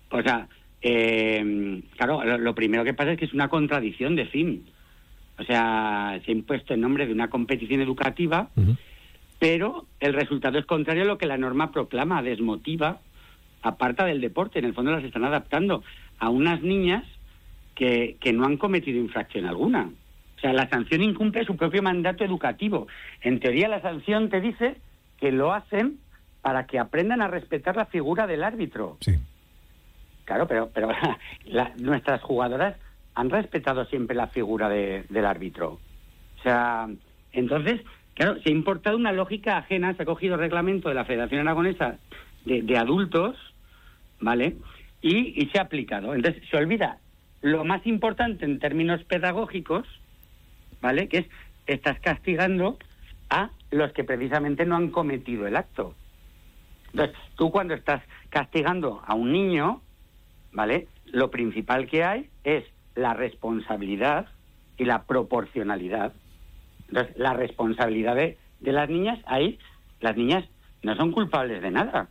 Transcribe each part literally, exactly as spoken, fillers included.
O sea, eh, claro, lo, lo primero que pasa es que es una contradicción de fin. O sea, se ha impuesto en nombre de una competición educativa, uh-huh. pero el resultado es contrario a lo que la norma proclama, desmotiva, aparta del deporte. En el fondo las están adaptando a unas niñas que, que no han cometido infracción alguna. O sea, la sanción incumple su propio mandato educativo. En teoría, la sanción te dice que lo hacen para que aprendan a respetar la figura del árbitro. Sí. Claro, pero, pero la, nuestras jugadoras han respetado siempre la figura de, del árbitro. O sea, entonces, claro, se ha importado una lógica ajena, se ha cogido reglamento de la Federación Aragonesa de, de adultos, ¿vale? Y, y se ha aplicado. Entonces, se olvida lo más importante en términos pedagógicos, ¿vale? Que es, estás castigando a los que precisamente no han cometido el acto. Entonces, tú cuando estás castigando a un niño, ¿vale? Lo principal que hay es la responsabilidad y la proporcionalidad. Entonces, la responsabilidad de, de las niñas, ahí, las niñas no son culpables de nada.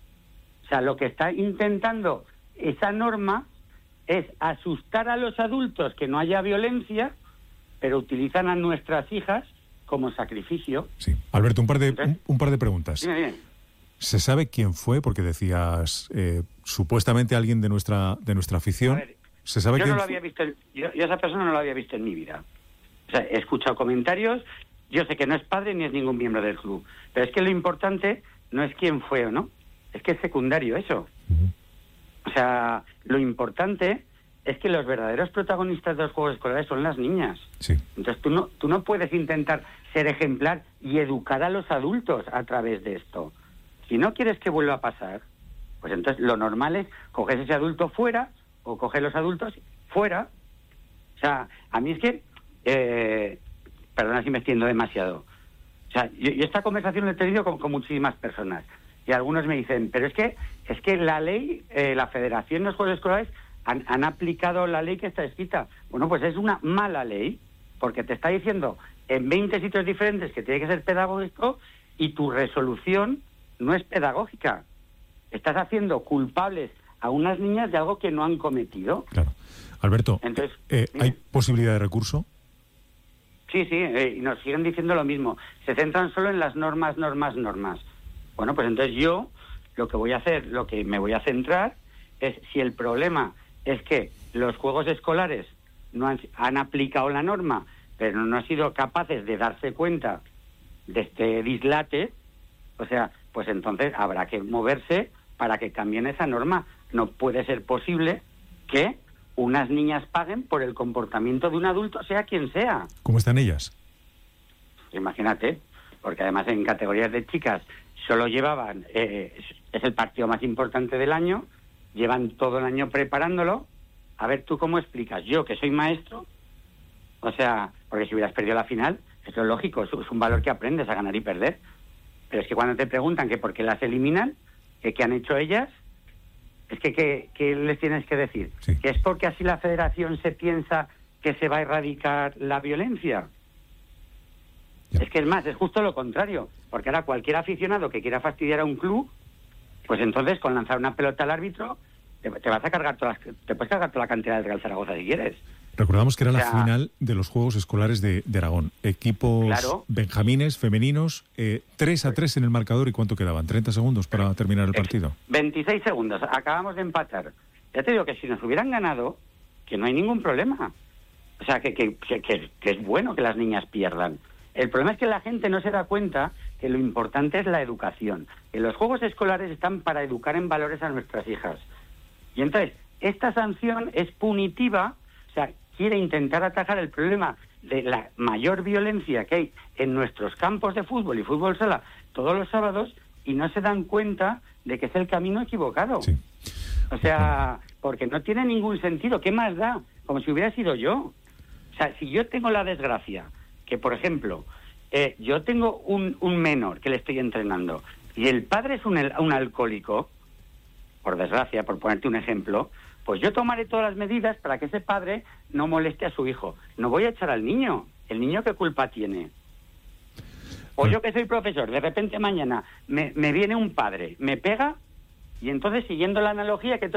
O sea, lo que está intentando esa norma es asustar a los adultos que no haya violencia, pero utilizan a nuestras hijas como sacrificio. Sí. Alberto, un par de, Entonces, un, un par de preguntas. Dime, dime. ¿Se sabe quién fue? Porque decías, eh, supuestamente alguien de nuestra de nuestra afición. A ver, ¿Se sabe yo quién no lo fue? había visto, yo, yo a esa persona no lo había visto en mi vida. O sea, he escuchado comentarios, yo sé que no es padre ni es ningún miembro del club, pero es que lo importante no es quién fue o no, es que es secundario eso. Uh-huh. O sea, lo importante es que los verdaderos protagonistas de los juegos escolares son las niñas. Sí. Entonces tú no, tú no puedes intentar ser ejemplar y educar a los adultos a través de esto. Si no quieres que vuelva a pasar, pues entonces lo normal es coger ese adulto fuera o coger los adultos fuera. O sea, a mí es que, eh, perdona si me extiendo demasiado. O sea, yo, yo esta conversación la he tenido con, con muchísimas personas y algunos me dicen, pero es que es que la ley, eh, la Federación de los Juegos Escolares han, han aplicado la ley que está escrita. Bueno, pues es una mala ley porque te está diciendo en veinte sitios diferentes que tiene que ser pedagógico y tu resolución no es pedagógica. Estás haciendo culpables a unas niñas de algo que no han cometido. Claro. Alberto, Entonces, eh, ¿hay posibilidad de recurso? Sí, sí, eh, y nos siguen diciendo lo mismo. Se centran solo en las normas, normas, normas. Bueno, pues entonces yo lo que voy a hacer, lo que me voy a centrar es si el problema es que los juegos escolares no han, han aplicado la norma, pero no han sido capaces de darse cuenta de este dislate, o sea, pues entonces habrá que moverse para que cambien esa norma. No puede ser posible que unas niñas paguen por el comportamiento de un adulto, sea quien sea. ¿Cómo están ellas? Imagínate, porque además en categorías de chicas solo llevaban, eh, es, es el partido más importante del año, llevan todo el año preparándolo. A ver, ¿tú cómo explicas? Yo, que soy maestro, o sea, porque si hubieras perdido la final, eso es lógico, es, es un valor que aprendes a ganar y perder. Pero es que cuando te preguntan que por qué las eliminan, que qué han hecho ellas, es que ¿qué, qué les tienes que decir? Sí. ¿Que es porque así la federación se piensa que se va a erradicar la violencia? Ya. Es que es más, es justo lo contrario, porque ahora cualquier aficionado que quiera fastidiar a un club, pues entonces con lanzar una pelota al árbitro, te, te vas a cargar todas las, te puedes cargar toda la cantidad del Real Zaragoza si quieres. Recordamos que era o sea, la final de los Juegos Escolares de, de Aragón. Equipos claro. benjamines, femeninos, eh, tres a tres en el marcador. ¿Y cuánto quedaban? ¿treinta segundos para terminar el partido? veintiséis segundos. Acabamos de empatar. Ya te digo que si nos hubieran ganado, que no hay ningún problema. O sea, que, que, que, que, que es bueno que las niñas pierdan. El problema es que la gente no se da cuenta que lo importante es la educación. Que los Juegos Escolares están para educar en valores a nuestras hijas. Y entonces, esta sanción es punitiva, o sea, quiere intentar atajar el problema de la mayor violencia que hay en nuestros campos de fútbol y fútbol sala todos los sábados y no se dan cuenta de que es el camino equivocado. Sí. O sea, porque no tiene ningún sentido. ¿Qué más da? Como si hubiera sido yo. O sea, si yo tengo la desgracia que, por ejemplo, eh, yo tengo un, un menor que le estoy entrenando y el padre es un, un alcohólico, por desgracia, por ponerte un ejemplo, pues yo tomaré todas las medidas para que ese padre no moleste a su hijo. No voy a echar al niño. ¿El niño qué culpa tiene? O yo que soy profesor, de repente mañana me, me viene un padre, me pega, y entonces, siguiendo la analogía que